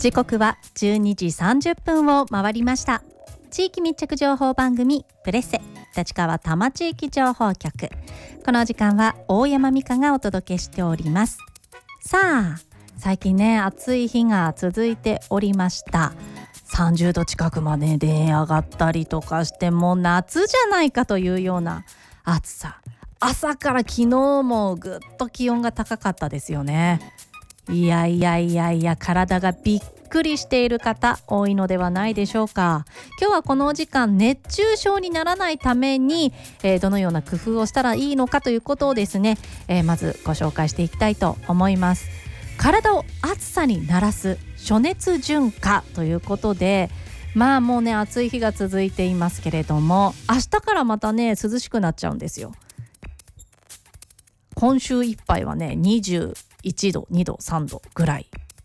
時刻は12時30分を回りました。地域密着情報番組プレッセ立川多摩地域情報局、この時間は大山美香がお届けしております。さあ、最近ね、暑い日が続いておりました。30度近くまで上がったりとかして、もう夏じゃないかというような暑さ。朝から昨日もぐっと気温が高かったですよね。いや、体がびっくりしている方多いのではないでしょうか。今日はこのお時間、熱中症にならないために、どのような工夫をしたらいいのかということをですね、まずご紹介していきたいと思います。体を暑さに慣らす暑熱順化ということで、もうね、暑い日が続いていますけれども、明日からまたね、涼しくなっちゃうんですよ。今週いっぱいはね、21度2度3度ぐらい